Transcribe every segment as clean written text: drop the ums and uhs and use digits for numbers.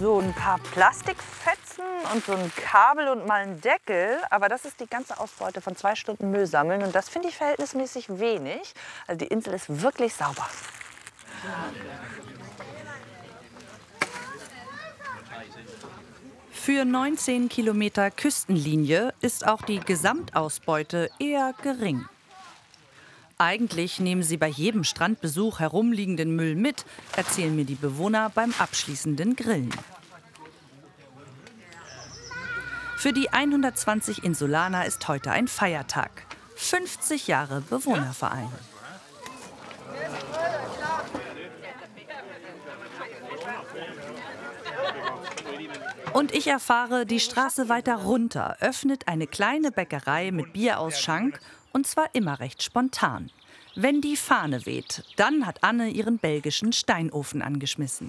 so ein paar Plastikfetzen und so ein Kabel und mal ein Deckel. Aber das ist die ganze Ausbeute von 2 Stunden Müll sammeln. Und das finde ich verhältnismäßig wenig. Also die Insel ist wirklich sauber. Für 19 Kilometer Küstenlinie ist auch die Gesamtausbeute eher gering. Eigentlich nehmen sie bei jedem Strandbesuch herumliegenden Müll mit, erzählen mir die Bewohner beim abschließenden Grillen. Für die 120 Insulaner ist heute ein Feiertag. 50 Jahre Bewohnerverein. Und ich erfahre, die Straße weiter runter öffnet eine kleine Bäckerei mit Bierausschank, und zwar immer recht spontan. Wenn die Fahne weht, dann hat Anne ihren belgischen Steinofen angeschmissen.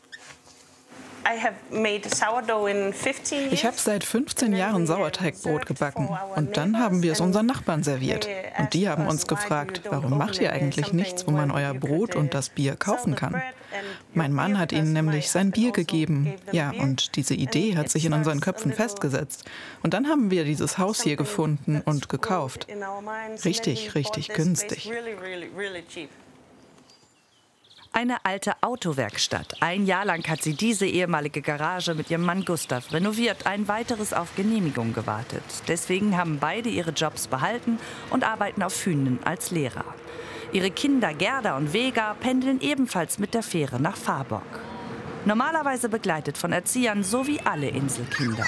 Ich habe seit 15 Jahren Sauerteigbrot gebacken und dann haben wir es unseren Nachbarn serviert. Und die haben uns gefragt, warum macht ihr eigentlich nichts, wo man euer Brot und das Bier kaufen kann? Mein Mann hat ihnen nämlich sein Bier gegeben. Ja, und diese Idee hat sich in unseren Köpfen festgesetzt. Und dann haben wir dieses Haus hier gefunden und gekauft. Richtig, richtig günstig. Eine alte Autowerkstatt. Ein Jahr lang hat sie diese ehemalige Garage mit ihrem Mann Gustav renoviert, ein weiteres auf Genehmigung gewartet. Deswegen haben beide ihre Jobs behalten und arbeiten auf Fünen als Lehrer. Ihre Kinder Gerda und Vega pendeln ebenfalls mit der Fähre nach Faaborg. Normalerweise begleitet von Erziehern, so wie alle Inselkinder.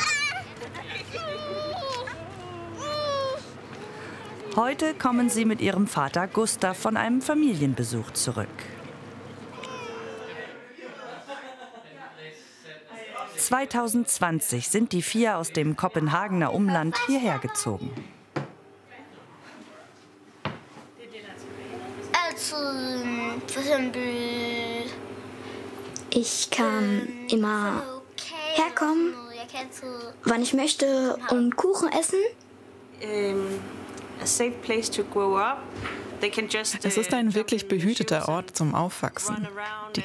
Heute kommen sie mit ihrem Vater Gustav von einem Familienbesuch zurück. 2020 sind die 4 aus dem Kopenhagener Umland hierher gezogen. Ich kann immer herkommen, wann ich möchte, und Kuchen essen. Es ist ein wirklich behüteter Ort zum Aufwachsen. Die